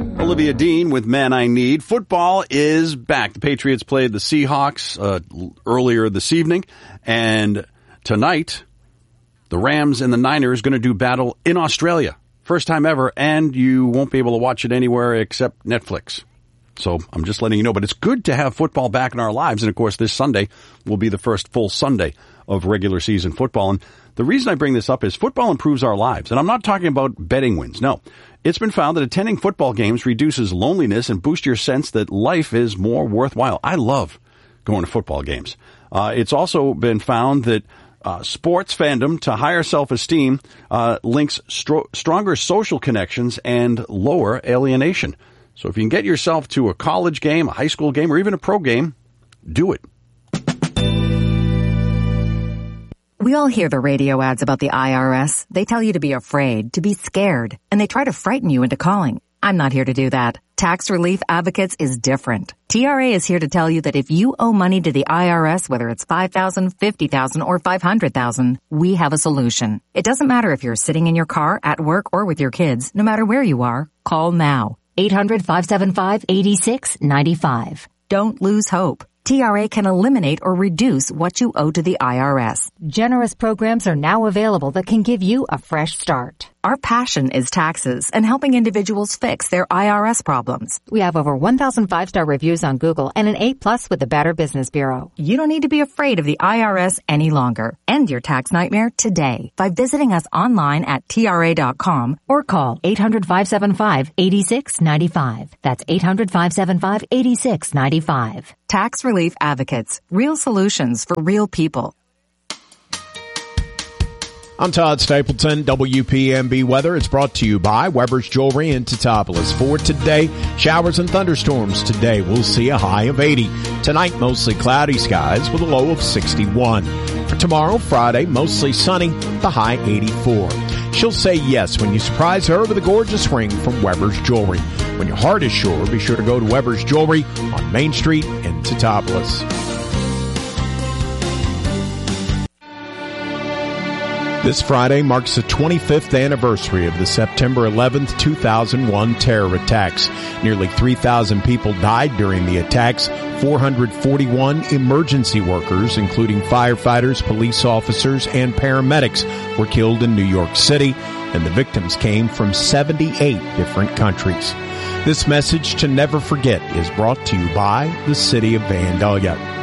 Olivia Dean with Man I Need. Football is back. The Patriots played the Seahawks earlier this evening, and tonight the Rams and the Niners going to do battle in Australia. First time ever, and you won't be able to watch it anywhere except Netflix. So I'm just letting you know, but it's good to have football back in our lives. And of course, this Sunday will be the first full Sunday of regular season football. And the reason I bring this up is football improves our lives. And I'm not talking about betting wins. No, it's been found that attending football games reduces loneliness and boosts your sense that life is more worthwhile. I love going to football games. It's also been found that sports fandom to higher self-esteem links stronger social connections and lower alienation. So if you can get yourself to a college game, a high school game, or even a pro game, do it. We all hear the radio ads about the IRS. They tell you to be afraid, to be scared, and they try to frighten you into calling. I'm not here to do that. Tax Relief Advocates is different. TRA is here to tell you that if you owe money to the IRS, whether it's $5,000, $50,000, or $500,000, we have a solution. It doesn't matter if you're sitting in your car, at work, or with your kids. No matter where you are, call now. 800-575-8695. Don't lose hope. TRA can eliminate or reduce what you owe to the IRS. Generous programs are now available that can give you a fresh start. Our passion is taxes and helping individuals fix their IRS problems. We have over 1,000 5-star reviews on Google and an A+ with the Better Business Bureau. You don't need to be afraid of the IRS any longer. End your tax nightmare today by visiting us online at TRA.com or call 800-575-8695. That's 800-575-8695. Tax Relief Advocates. Real solutions for real people. I'm Todd Stapleton. WPMB weather is brought to you by Weber's Jewelry in Teutopolis. For today, showers and thunderstorms today. We'll see a high of 80. Tonight, mostly cloudy skies with a low of 61. For tomorrow, Friday, mostly sunny, the high 84. She'll say yes when you surprise her with a gorgeous ring from Weber's Jewelry. When your heart is sure, be sure to go to Weber's Jewelry on Main Street in Teutopolis. This Friday marks the 25th anniversary of the September 11th, 2001 terror attacks. Nearly 3,000 people died during the attacks. 441 emergency workers, including firefighters, police officers, and paramedics, were killed in New York City, and the victims came from 78 different countries. This message to never forget is brought to you by the City of Vandalia.